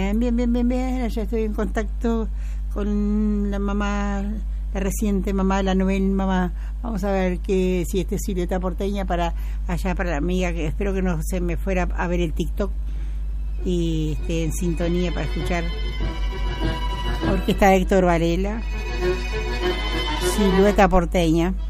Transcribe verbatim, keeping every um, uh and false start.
Bien, bien, bien, bien, bien. Ya estoy en contacto con la mamá, la reciente mamá, la noven mamá. Vamos a ver que si este silueta porteña para allá, para la amiga, que espero que no se me fuera a ver el TikTok y esté en sintonía para escuchar. Orquesta de Héctor Varela, silueta porteña.